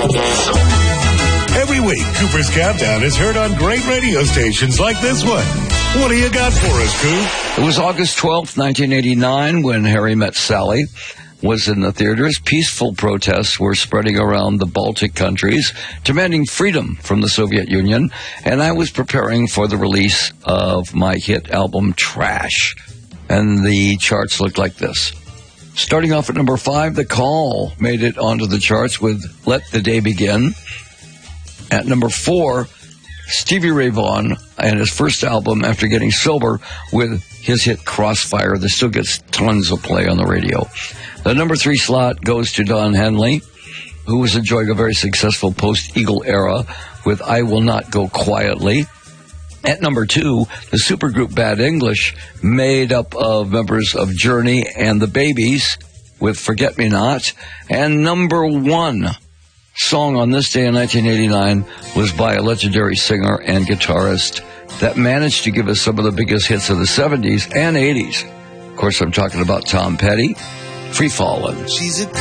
Every week, Cooper's Countdown is heard on great radio stations like this one. What do you got for us, Coop? It was August 12th, 1989, when Harry Met Sally was in the theaters. Peaceful protests were spreading around the Baltic countries, demanding freedom from the Soviet Union, and I was preparing for the release of my hit album, Trash. And the charts looked like this. Starting off at number 5, The Call made it onto the charts with Let the Day Begin. At number 4, Stevie Ray Vaughan and his first album after getting sober with his hit Crossfire that still gets tons of play on the radio. The number 3 slot goes to Don Henley, who was enjoying a very successful post-Eagle era with I Will Not Go Quietly. At number 2, the supergroup Bad English, made up of members of Journey and the Babies with Forget Me Not. And number 1 song on this day in 1989 was by a legendary singer and guitarist that managed to give us some of the biggest hits of the 70s and 80s. Of course, I'm talking about Tom Petty, Free Fallin'. She's a